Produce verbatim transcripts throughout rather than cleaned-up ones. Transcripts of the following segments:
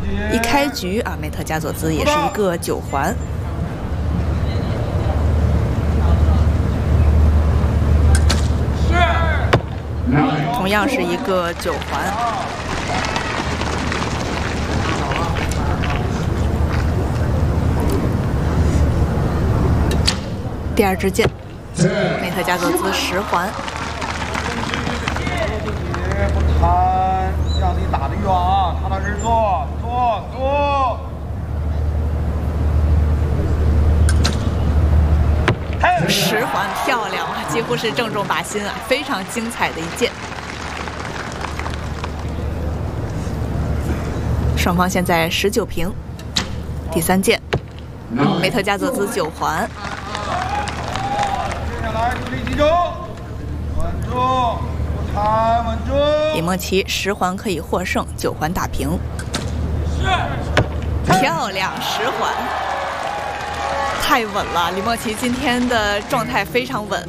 一开局啊，梅特加佐兹也是一个九环。同样是一个九环。第二支箭，梅特加佐兹十环。 不贪，让你打得远啊，踏踏实实做，做做。 十环漂亮啊，几乎是正中靶心啊，非常精彩的一箭。双方现在十九平。第三箭，梅特加佐兹九环。 接下来注意集中，稳住，不贪，稳住。 李梦琪十环可以获胜，九环打平。漂亮，十环。太稳了，李梦琪今天的状态非常稳。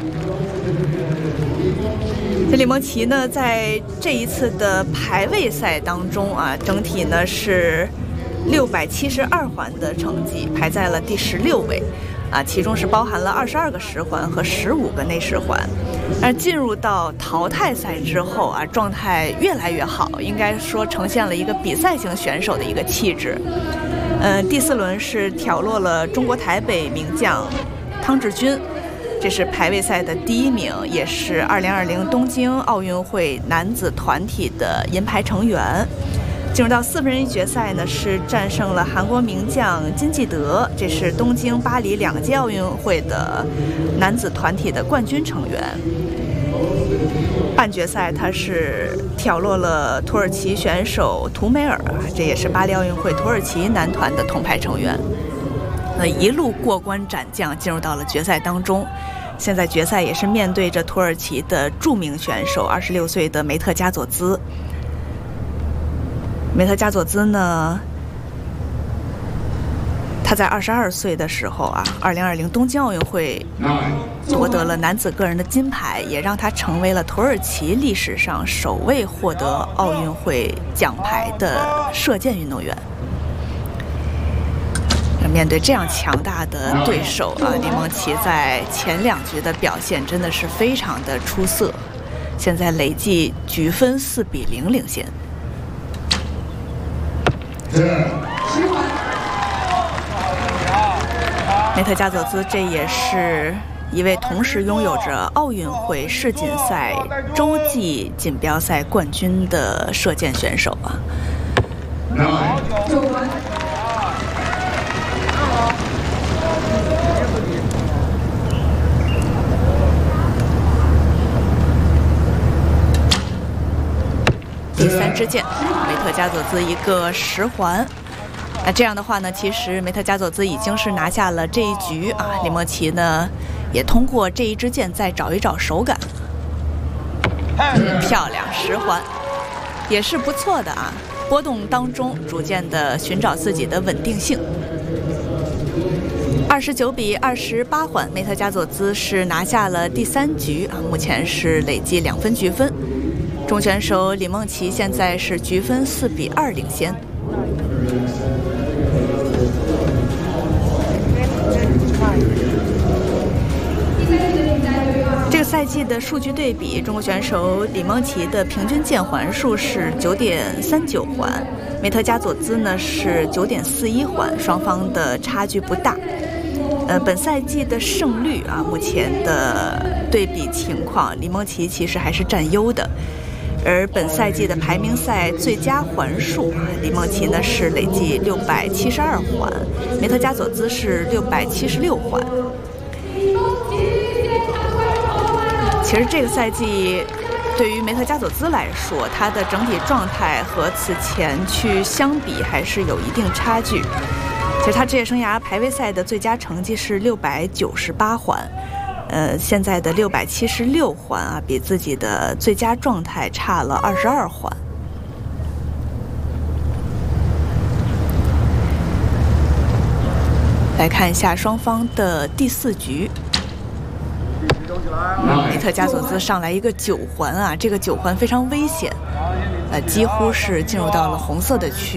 这李梦琪呢，在这一次的排位赛当中啊，整体呢是六百七十二环的成绩，排在了第十六位，啊，其中是包含了二十二个十环和十五个内十环。而进入到淘汰赛之后啊，状态越来越好，应该说呈现了一个比赛型选手的一个气质。呃，第四轮是挑落了中国台北名将汤志军，这是排位赛的第一名，也是二零二零东京奥运会男子团体的银牌成员。进入到四分之一决赛呢，是战胜了韩国名将金继德，这是东京、巴黎两届奥运会的男子团体的冠军成员。半决赛他是挑落了土耳其选手图梅尔，这也是巴黎奥运会土耳其男团的铜牌成员。那一路过关斩将，进入到了决赛当中。现在决赛也是面对着土耳其的著名选手，二十六岁的梅特加佐兹。梅特加佐兹呢，他在二十二岁的时候啊，二零二零东京奥运会夺得了男子个人的金牌，也让他成为了土耳其历史上首位获得奥运会奖牌的射箭运动员。面对这样强大的对手啊，李梦琪在前两局的表现真的是非常的出色，现在累计局分四比零领先。梅特加佐兹这也是一位同时拥有着奥运会世锦赛洲际锦标赛冠军的射箭选手啊。第三支箭，梅特加佐兹一个十环。那这样的话呢，其实梅特加佐兹已经是拿下了这一局啊。李梦琪呢，也通过这一支箭再找一找手感。漂亮，十环，也是不错的啊。波动当中，逐渐的寻找自己的稳定性。二十九比二十八环，梅特加佐兹是拿下了第三局啊，目前是累计两分局分。中选手李梦琪现在是局分四比二领先。这个赛季的数据对比，中国选手李梦琪的平均箭环数是九点三九环，梅特加佐兹呢是九点四一环，双方的差距不大。呃，本赛季的胜率啊，目前的对比情况，李梦琪其实还是占优的。而本赛季的排名赛最佳环数，李梦琪呢是累计六百七十二环，梅特加佐兹是六百七十六环。其实这个赛季对于梅特加佐兹来说，他的整体状态和此前去相比还是有一定差距。其实他职业生涯排位赛的最佳成绩是六百九十八环。呃，现在的六百七十六环啊，比自己的最佳状态差了二十二环。来看一下双方的第四局，梅特加佐兹上来一个九环啊，这个九环非常危险，呃，几乎是进入到了红色的区域。